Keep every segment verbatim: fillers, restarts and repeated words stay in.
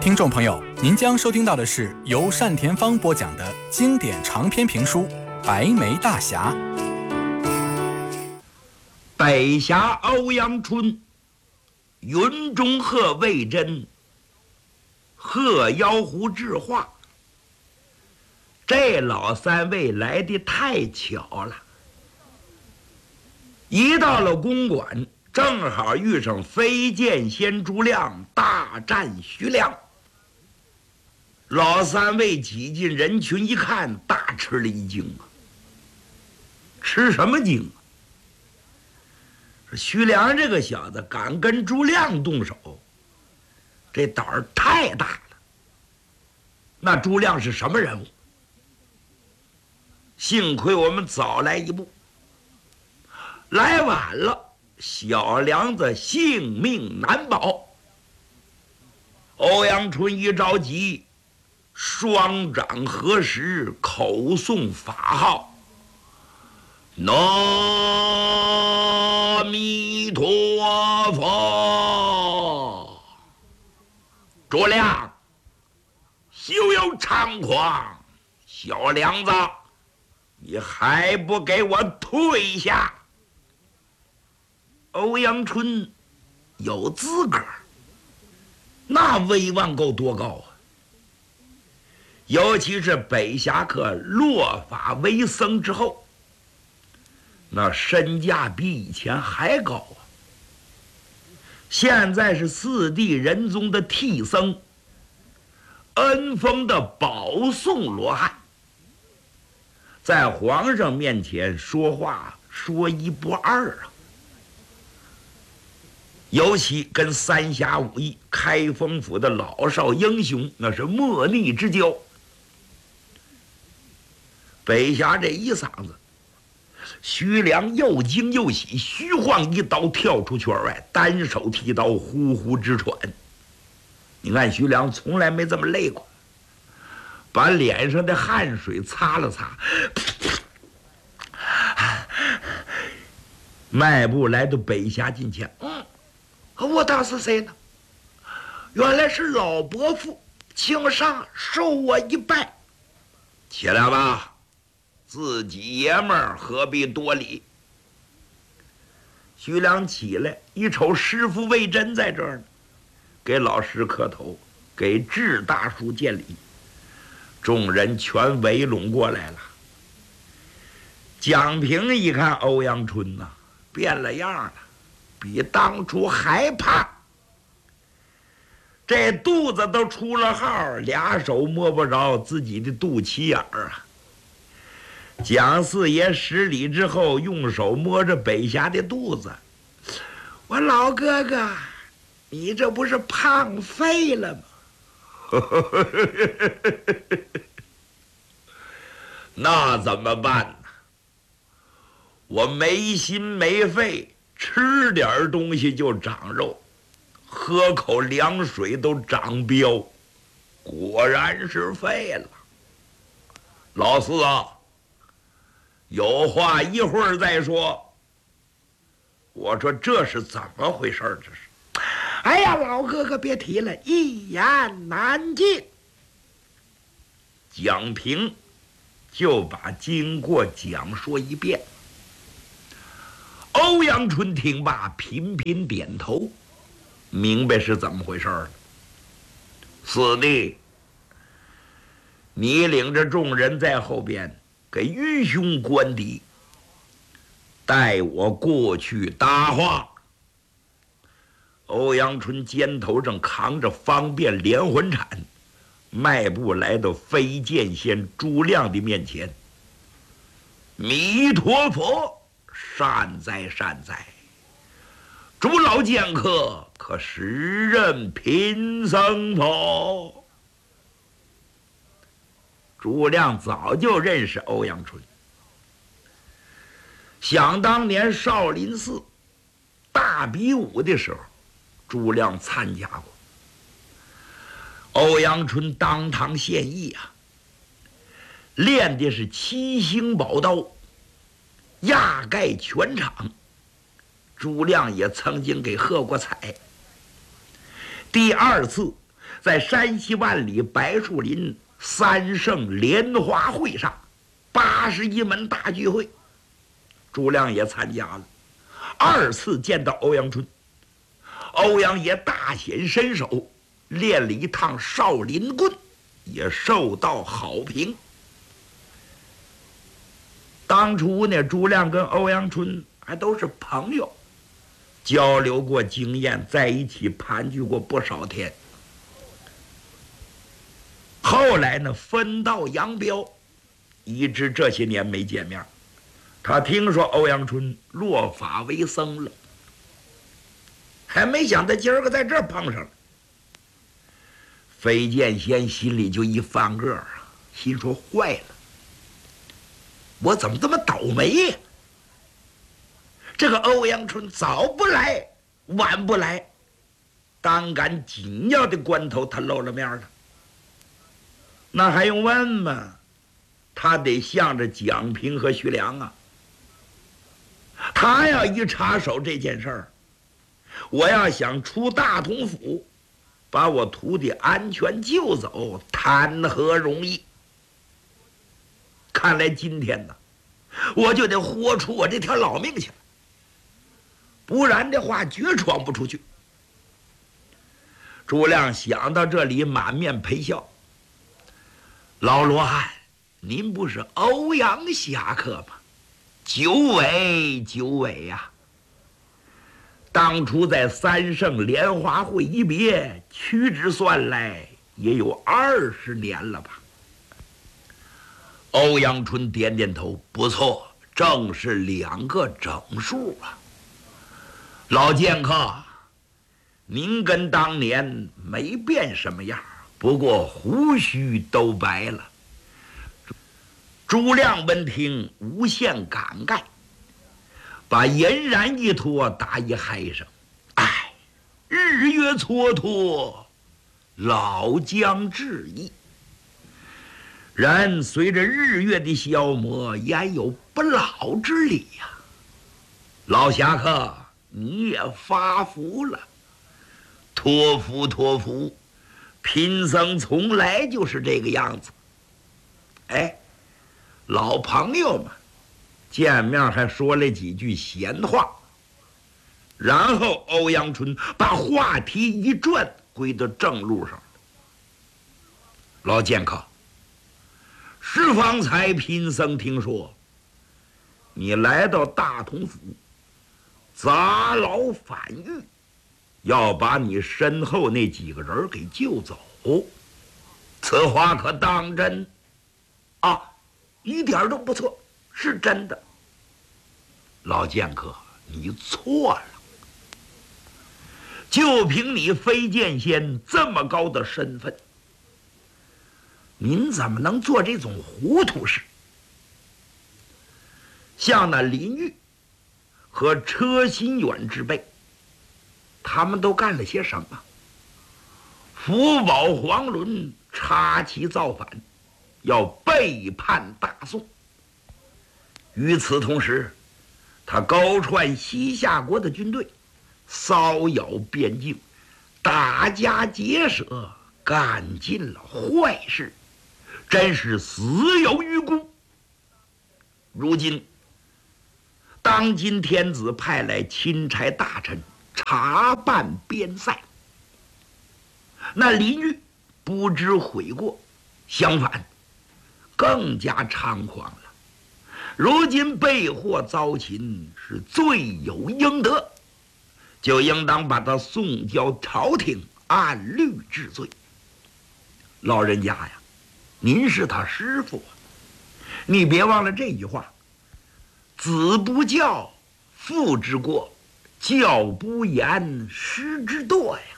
听众朋友，您将收听到的是由单田芳播讲的经典长篇评书《白眉大侠》。 北侠欧阳春，云中鹤魏征，鹤妖狐智化。这老三位来的太巧了，一到了公馆，正好遇上飞剑仙朱亮大战徐良。老三位挤进人群一看，大吃了一惊啊！吃什么惊啊？徐良这个小子敢跟朱亮动手，这胆儿太大了。那朱亮是什么人物？幸亏我们早来一步，来晚了，小梁子性命难保。欧阳春一着急，双掌合十，口诵法号：南无弥陀佛。朱亮，休有猖狂！小梁子，你还不给我退下！欧阳春有资格，那威望够多高啊！尤其是北侠客落法为僧之后，那身价比以前还高啊！现在是四帝仁宗的替僧，恩封的保送罗汉，在皇上面前说话说一不二啊！尤其跟三侠五义、开封府的老少英雄那是莫逆之交。北侠这一嗓子，徐良又惊又喜，虚晃一刀跳出圈外，单手提刀呼呼直喘。你看徐良从来没这么累过，把脸上的汗水擦了擦，迈步来到北侠近前。嗯，我当是谁呢？原来是老伯父，请上受我一拜。起来吧，自己爷们儿何必多礼？徐良起来一瞅，师傅魏征在这儿呢，给老师磕头，给智大叔见礼。众人全围拢过来了。蒋平一看欧阳春呐、啊，变了样了，比当初还胖，这肚子都出了号，俩手摸不着自己的肚脐眼儿啊！蒋四爷施礼之后，用手摸着北侠的肚子，我老哥哥，你这不是胖废了吗？那怎么办呢？我没心没肺，吃点东西就长肉，喝口凉水都长膘，果然是废了。老四啊，有话一会儿再说。我说这是怎么回事？这是，哎呀，老哥哥别提了，一言难尽。蒋平就把经过讲说一遍。欧阳春听罢，频频点头，明白是怎么回事了。四弟，你领着众人在后边给愚兄关敌，带我过去搭话。欧阳春肩头上扛着方便连环铲，迈步来到飞剑仙朱亮的面前。弥陀佛，善哉善哉，朱老剑客可时任贫僧否？朱亮早就认识欧阳春，想当年少林寺大比武的时候，朱亮参加过。欧阳春当堂现役啊，练的是七星宝刀，压盖全场。朱亮也曾经给喝过彩。第二次在山西万里柏树林三圣莲花会上，八十一门大聚会，朱亮也参加了。二次见到欧阳春，欧阳爷大显身手，练了一趟少林棍，也受到好评。当初呢，朱亮跟欧阳春还都是朋友，交流过经验，在一起盘踞过不少天。后来呢，分道扬镳，一直这些年没见面。他听说欧阳春落发为僧了，还没想到今儿个在这儿碰上了。飞剑仙心里就一翻个儿啊，心说坏了，我怎么这么倒霉呀？这个欧阳春早不来，晚不来，当赶紧要的关头，他露了面了。那还用问吗？他得向着蒋平和徐良啊。他要一插手这件事儿，我要想出大同府，把我徒弟安全救走，谈何容易？看来今天呢，我就得豁出我这条老命去了，不然的话绝闯不出去。朱亮想到这里，满面陪笑。老罗汉，您不是欧阳侠客吗？九尾九尾呀、啊！当初在三圣莲花会一别，屈指算来也有二十年了吧？欧阳春点点头，不错，正是两个整数啊。老剑客，您跟当年没变什么样，不过胡须都白了。朱亮闻听，无限感慨，把俨然一脱，打一嗨声：“哎，日月蹉跎，老将至矣。人随着日月的消磨，焉有不老之理呀？老侠客，你也发福了，托福托福，贫僧从来就是这个样子。哎。”老朋友们见面还说了几句闲话，然后欧阳春把话题一转，归到正路上了。老剑客，是方才贫僧听说你来到大同府，砸牢反狱，要把你身后那几个人给救走，此话可当真啊？一点都不错，是真的。老剑客，你错了。就凭你飞剑仙这么高的身份，您怎么能做这种糊涂事？像那林玉和车心远之辈，他们都干了些什么？福宝黄伦插旗造反，要背叛大宋。与此同时，他高串西夏国的军队，骚扰边境，打家劫舍，干尽了坏事，真是死有余辜。如今当今天子派来钦差大臣查办边塞，那林玉不知悔过，相反更加猖狂了。如今被祸遭擒，是罪有应得，就应当把他送交朝廷，按律治罪。老人家呀，您是他师傅啊，你别忘了这句话：子不教，父之过；教不严，师之惰呀。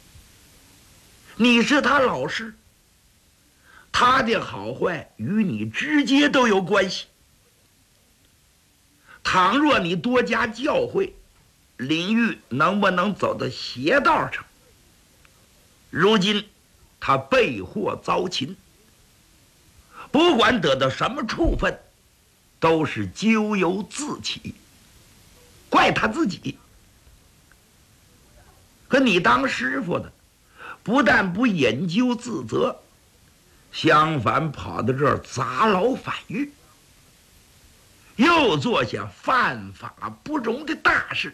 你是他老师，他的好坏与你直接都有关系。倘若你多加教诲，林玉能不能走到邪道上？如今他被祸遭擒，不管得到什么处分，都是咎由自起，怪他自己。可你当师傅的， 不但不引咎自责，相反跑到这儿砸牢反狱，又做下犯法不容的大事，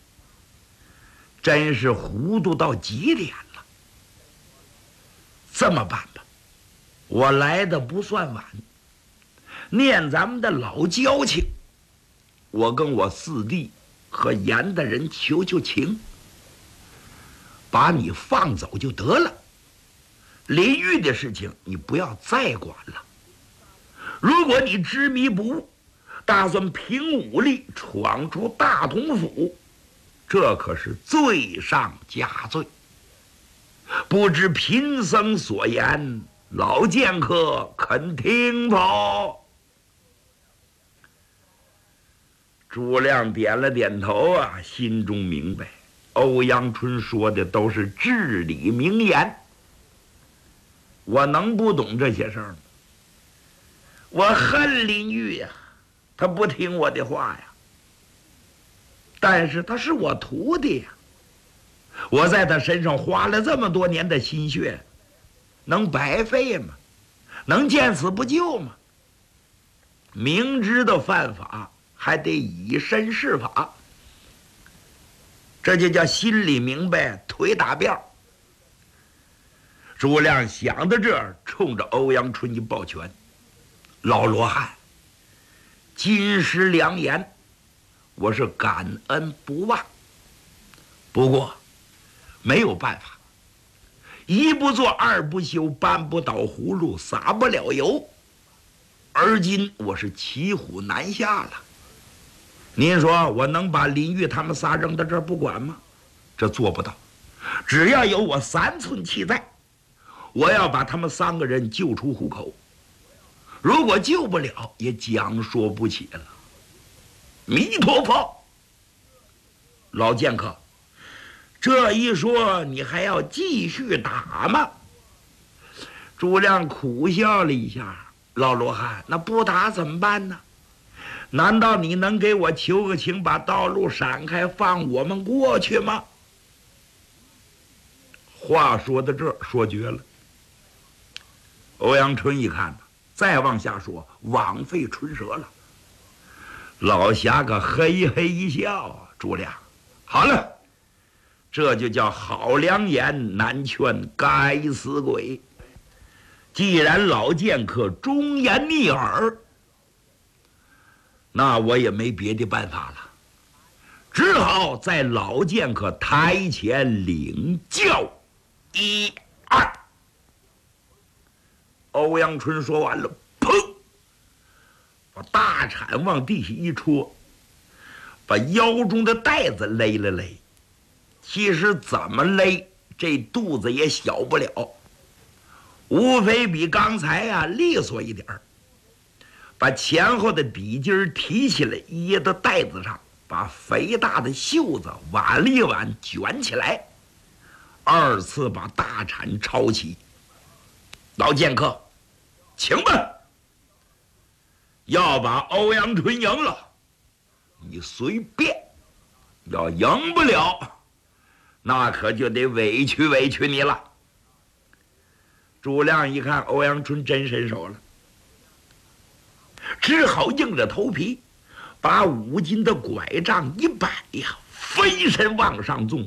真是糊涂到极点了。这么办吧，我来的不算晚，念咱们的老交情，我跟我四弟和严大人求求情，把你放走就得了。林玉的事情你不要再管了。如果你执迷不悟，打算凭武力闯出大同府，这可是罪上加罪。不知贫僧所言，老剑客肯听否？诸亮点了点头啊，心中明白，欧阳春说的都是至理名言。我能不懂这些事儿吗？我恨林玉呀，他不听我的话呀。但是他是我徒弟呀，我在他身上花了这么多年的心血，能白费吗？能见死不救吗？明知道犯法，还得以身试法，这就叫心里明白，腿打辫。诸亮想到这儿，冲着欧阳春一抱拳：“老罗汉，金石良言，我是感恩不忘。不过没有办法，一不做二不休，搬不倒葫芦撒不了油。而今我是骑虎难下了。您说我能把林玉他们仨扔到这儿不管吗？这做不到。只要有我三寸气在，我要把他们三个人救出虎口。如果救不了，也讲说不起了。弥陀佛！老剑客，这一说你还要继续打吗？诸亮苦笑了一下：“老罗汉，那不打怎么办呢？难道你能给我求个情，把道路闪开，放我们过去吗？”话说到这儿，说绝了。欧阳春一看，再往下说，枉费唇舌了。老侠可嘿嘿一笑：“诸亮，好了，这就叫好良言难劝该死鬼。既然老剑客忠言逆耳，那我也没别的办法了，只好在老剑客台前领教。一二。”欧阳春说完了，砰，把大铲往地下一戳，把腰中的带子勒了勒。其实怎么勒，这肚子也小不了，无非比刚才啊利索一点儿。把前后的底襟提起来，掖到带子上，把肥大的袖子挽了一挽，卷起来，二次把大铲抄起。老剑客，请吧。要把欧阳春赢了，你随便；要赢不了，那可就得委屈委屈你了。诸亮一看欧阳春真伸手了，只好硬着头皮，把五斤的拐杖一摆呀，飞身往上纵。